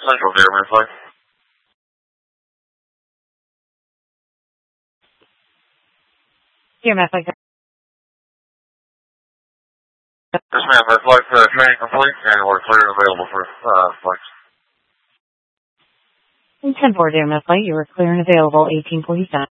Central Deer Flight. Deer Flight. Yes, ma'am. Our flight training complete, and we're clear and available for flights. 10-4 Deer Flight, you are clear and available, 1847.